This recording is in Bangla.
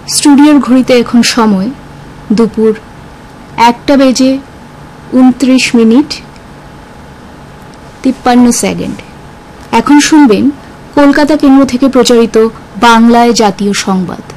স্টুডিওর ঘড়িতে এখন সময় দুপুর 1টা বেজে 29 মিনিট 53 সেকেন্ড। এখন শুনবেন কলকাতা কেন্দ্র থেকে প্রচারিত বাংলায় জাতীয় সংবাদ।